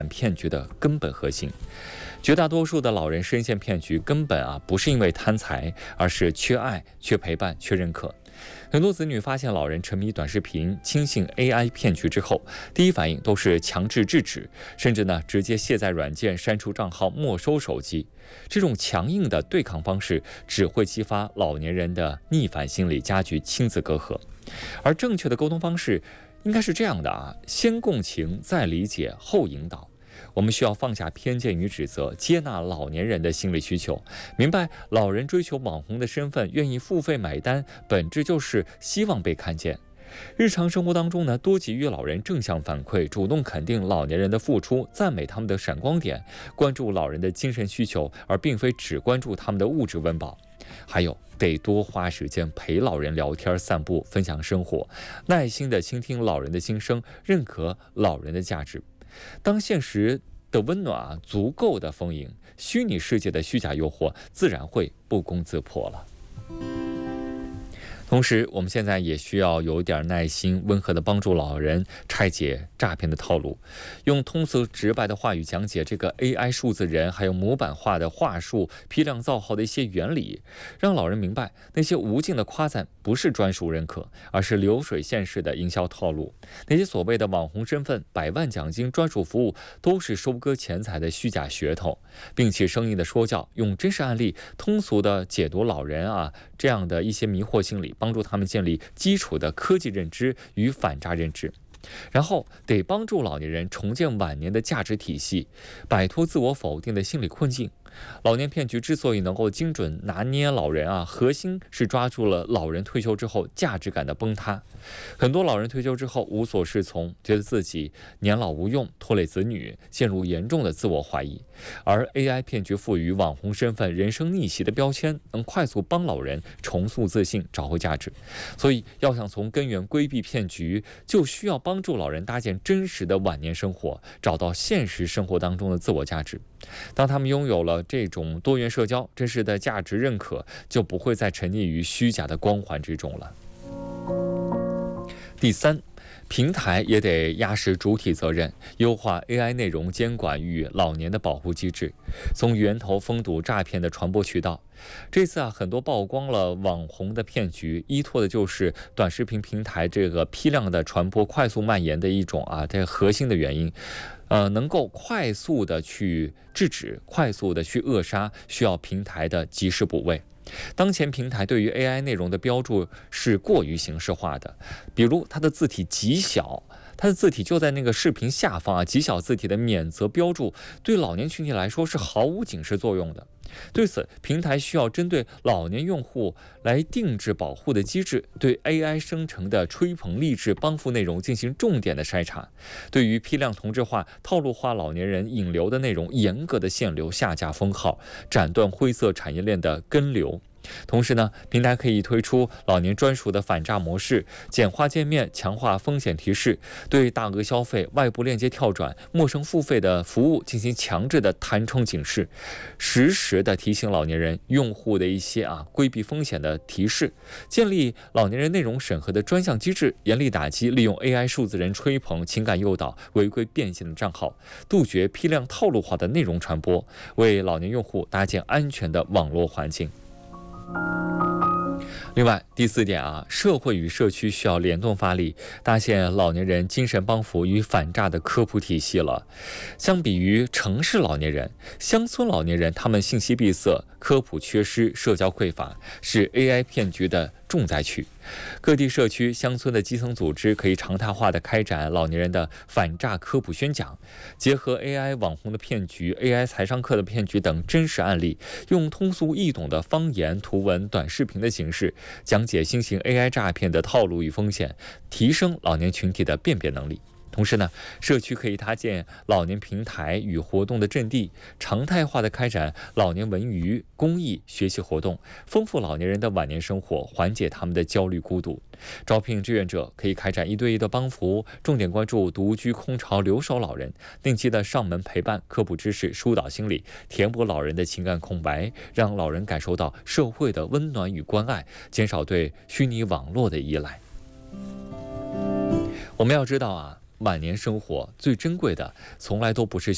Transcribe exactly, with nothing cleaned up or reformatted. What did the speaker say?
骗局的根本核心。绝大多数的老人深陷骗局，根本啊不是因为贪财，而是缺爱、缺陪伴、缺认可。很多子女发现老人沉迷短视频、轻信 A I 骗局之后，第一反应都是强制制止，甚至呢直接卸载软件、删除账号、没收手机。这种强硬的对抗方式只会激发老年人的逆反心理，加剧亲子隔阂。而正确的沟通方式应该是这样的啊：先共情，再理解，后引导。我们需要放下偏见与指责，接纳老年人的心理需求，明白老人追求网红的身份，愿意付费买单，本质就是希望被看见。日常生活当中呢，多给予老人正向反馈，主动肯定老年人的付出，赞美他们的闪光点，关注老人的精神需求，而并非只关注他们的物质温饱。还有，得多花时间陪老人聊天、散步、分享生活，耐心地倾听老人的心声，认可老人的价值。当现实的温暖啊足够的丰盈，虚拟世界的虚假诱惑自然会不攻自破了。同时，我们现在也需要有点耐心，温和地帮助老人拆解诈骗的套路，用通俗直白的话语讲解这个 A I 数字人还有模板化的话术、批量造号的一些原理，让老人明白那些无尽的夸赞不是专属认可，而是流水线式的营销套路。那些所谓的网红身份、百万奖金、专属服务，都是收割钱财的虚假噱头。并且生硬的说教，用真实案例通俗的解读老人啊这样的一些迷惑心理，帮助他们建立基础的科技认知与反诈认知。然后得帮助老年人重建晚年的价值体系，摆脱自我否定的心理困境。老年骗局之所以能够精准拿捏老人啊，核心是抓住了老人退休之后价值感的崩塌。很多老人退休之后无所适从，觉得自己年老无用，拖累子女，陷入严重的自我怀疑。而 A I 骗局赋予网红身份、人生逆袭的标签，能快速帮老人重塑自信，找回价值。所以要想从根源规避骗局，就需要帮助老人搭建真实的晚年生活，找到现实生活当中的自我价值。当他们拥有了这种多元社交、真实的价值认可，就不会再沉溺于虚假的光环之中了。第三，平台也得压实主体责任，优化 A I 内容监管与老年的保护机制，从源头封堵诈骗的传播渠道。这次啊，很多曝光了网红的骗局，依托的就是短视频平台这个批量的传播、快速蔓延的一种啊，这个核心的原因。呃，能够快速的去制止、快速的去扼杀，需要平台的及时补位。当前平台对于 A I 内容的标注是过于形式化的，比如它的字体极小，它的字体就在那个视频下方啊，极小字体的免责标注，对老年群体来说是毫无警示作用的。对此，平台需要针对老年用户来定制保护的机制，对 A I 生成的吹捧励志帮扶内容进行重点的筛查，对于批量同质化、套路化老年人引流的内容，严格的限流、下架封号，斩断灰色产业链的根流。同时呢，平台可以推出老年专属的反诈模式，简化界面，强化风险提示，对大额消费、外部链接跳转、陌生付费的服务进行强制的弹窗警示，实时的提醒老年人用户的一些啊规避风险的提示，建立老年人内容审核的专项机制，严厉打击利用 A I 数字人吹捧、情感诱导、违规变现的账号，杜绝批量套路化的内容传播，为老年用户搭建安全的网络环境。另外，第四点啊，社会与社区需要联动发力，搭建老年人精神帮扶与反诈的科普体系了。相比于城市老年人，乡村老年人他们信息闭塞、科普缺失、社交匮乏，是 A I 骗局的重灾区。各地社区、乡村的基层组织可以常态化的开展老年人的反诈科普宣讲，结合 A I 网红的骗局、A I 财商课的骗局等真实案例，用通俗易懂的方言、图文、短视频的形式讲解新型 A I 诈骗的套路与风险，提升老年群体的辨别能力。同时呢，社区可以搭建老年平台与活动的阵地，常态化的开展老年文娱、公益、学习活动，丰富老年人的晚年生活，缓解他们的焦虑孤独。招聘志愿者可以开展一对一的帮扶，重点关注独居、空巢、留守老人，定期的上门陪伴、科普知识、疏导心理，填补老人的情感空白，让老人感受到社会的温暖与关爱，减少对虚拟网络的依赖。我们要知道啊，晚年生活最珍贵的，从来都不是